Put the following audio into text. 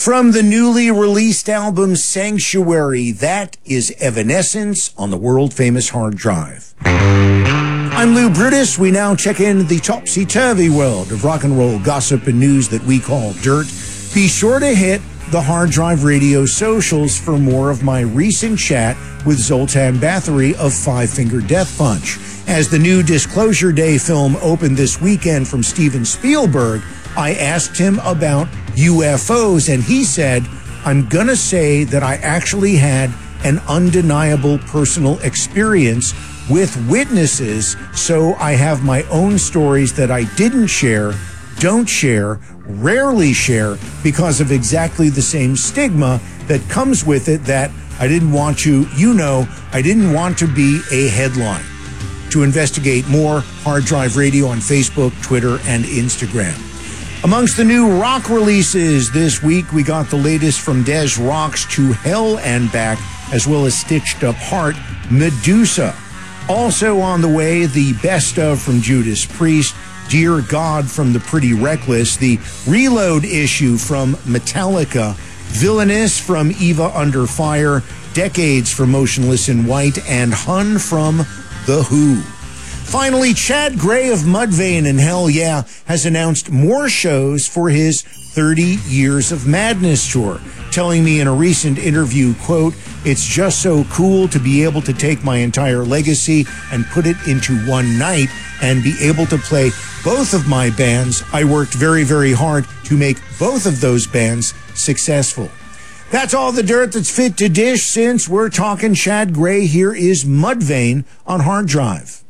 From the newly released album Sanctuary, that is Evanescence on the world-famous hard drive. I'm Lou Brutus. We now check in the topsy-turvy world of rock and roll gossip and news that we call dirt. Be sure to hit the Hard Drive Radio socials for more of my recent chat with Zoltan Bathory of Five Finger Death Punch. As the new Disclosure Day film opened this weekend from Steven Spielberg, I asked him about UFOs, and he said, I'm going to say that I actually had an undeniable personal experience with witnesses, so I have my own stories that I didn't share, don't share, rarely share, because of exactly the same stigma that comes with it that I didn't want to, I didn't want to be a headline. To investigate more, Hard Drive Radio on Facebook, Twitter, and Instagram. Amongst the new rock releases this week, we got the latest from Des Rock's To Hell and Back, as well as Stitched Up Heart, Medusa. Also on the way, the best of from Judas Priest, Dear God from the Pretty Reckless, the Reload issue from Metallica, Villainous from Eva Under Fire, Decades from Motionless in White, and Hun from The Who. Finally, Chad Gray of Mudvayne and Hell Yeah has announced more shows for his 30 Years of Madness tour, telling me in a recent interview, quote, it's just so cool to be able to take my entire legacy and put it into one night and be able to play both of my bands. I worked very, very hard to make both of those bands successful. That's all the dirt that's fit to dish. Since we're talking Chad Gray, here is Mudvayne on Hard Drive.